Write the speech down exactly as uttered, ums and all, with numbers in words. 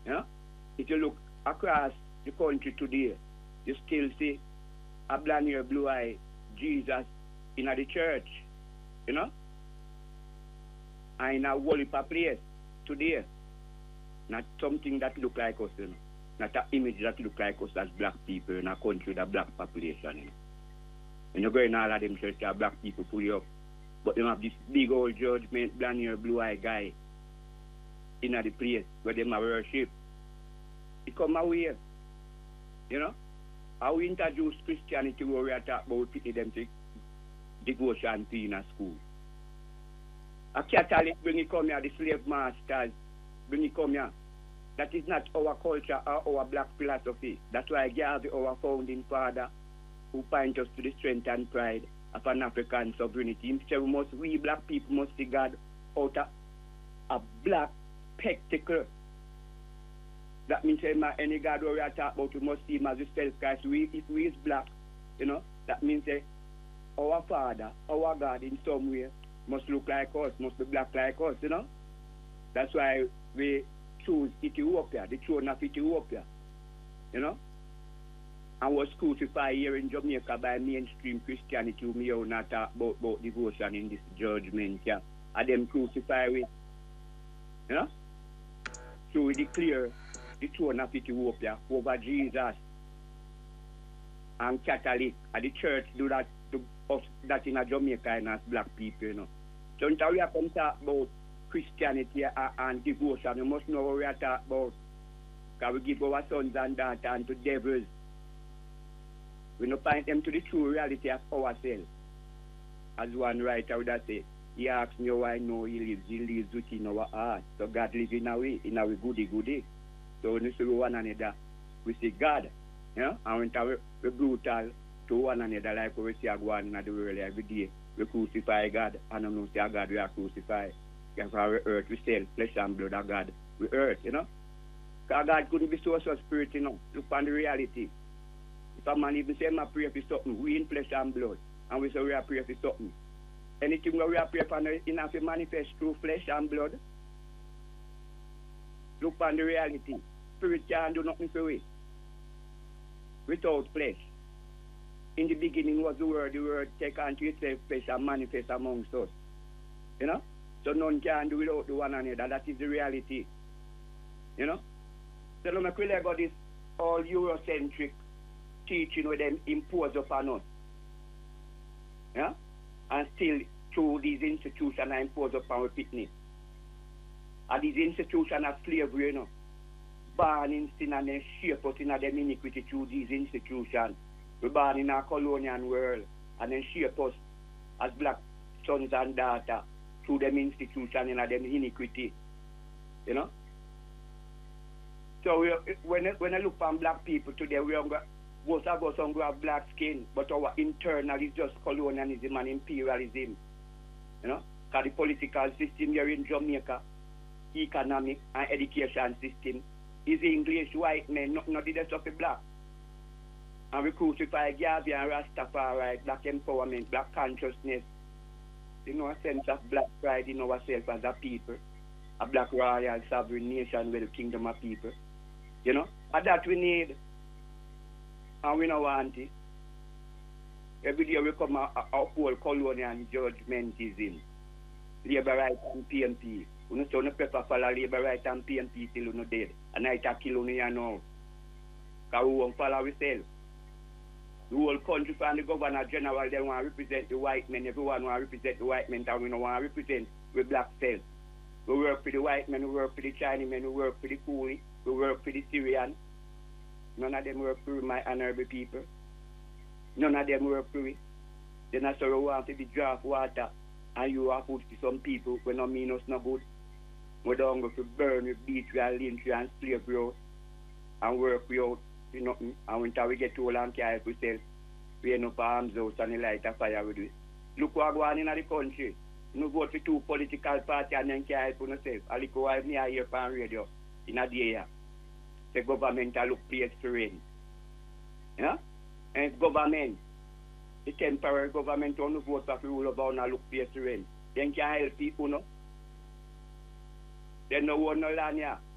You know? If you look across the country today, you still see a blonde hair, blue eye Jesus in the church, you know? And in a whole heap of place today. Not something that look like us, you know. Not an image that look like us as black people in a country with a black population, you know. When you go in all of them churches, black people pull you up. But they have this big old judgment, blonde hair, blue eye guy in the place where they have worship. It come away. You know? How we introduce Christianity where we are talking about picking them to devotion to in a school. A Catholic when it come here, the slave masters, when it come here, that is not our culture or our black philosophy. That's why Garvey, our founding father, who point us to the strength and pride of an African sovereignty. He said we must, we black people must see God out of a black spectacle. That means that any God where we are talking about, we must see him as self Christ. We, if we is black, you know, that means that our Father, our God in some way must look like us, must be black like us, you know. That's why we choose Ethiopia, the throne of Ethiopia, you know. And was crucified here in Jamaica by mainstream Christianity, who may not talk about, about devotion in this judgment, yeah. And them crucified with, you know. So we declare the throne of Ethiopia over Jesus. And Catholic, and the church do that to us, that in a Jamaica and as black people, you know. So until we have come talk about Christianity and, and devotion, we must know what we are talking about. Because we give our sons and daughters to devils. We don't point them to the true reality of ourselves. As one writer would have said, he asks me how I know he lives. He lives within our heart. So God lives in our way, in our goody goody. So when we see one another, we see God. You know? And when we're brutal to one another, like we see one in the world every day, we crucify God. And we don't see God, we are crucified. Because we earth, we sell flesh and blood of God. We earth, you know? Because God couldn't be source of spirit, you know? Look on the reality. If a man even say, I pray for something, we in flesh and blood. And we say, we are praying for something. Anything where we are praying for, it has to manifest through flesh and blood. Look on the reality. Spirit can't do nothing for it. Without flesh. In the beginning was the word, the word take unto itself flesh and manifest amongst us. You know? So none can do without the one another. That is the reality. You know? So no make we let go this all Eurocentric teaching with them impose upon us. Yeah? And still through these institutions are imposed upon our fitness. And these institutions are slavery, you know. Born in sin and then shape us in them iniquity through these institutions. We're born in a colonial world and then shape us as black sons and daughters through them institutions and them iniquity. You know? So we, when, when I look from black people today, we are most of us have black skin, but our internal is just colonialism and imperialism. You know? Because the political system here in Jamaica, economic and education system, is English, white men, not, not the rest of the black. And we crucify Garvey and Rastafari, black empowerment, black consciousness, you know, a sense of black pride in ourselves as a people, a black royal sovereign nation with a kingdom of people. You know? And that we need. And we don't want it. Every day we come a, a, a whole colonial judgmentism. Labor right and P M P. We don't say prefer follow labor right and P M P till we not dead. And I take kill you now. Because we won't follow ourselves. The whole country from the governor general, they want to represent the white men. Everyone want to represent the white men, and we don't want to represent the black self. We work for the white men, we work for the Chinese men, we work for the Coolie, we work for the Syrian. None of them work for my honorable people. None of them work for it. Then I sort of want to be draft water, and you are put to some people when not mean us no good. We don't go to burn, we beat, we lynch, we and slave you, and work without you nothing. And when we get to all and care for ourselves, we end up arms out and the light a fire with it. Look what going on in the country. You vote for two political parties and then care for yourself. I look what I hear on radio in a day. The government a look place to rain. Yeah? And it's government, the temporary government on the vote for the rule about and look place to rain. Then can help people, no? Then no one no land here.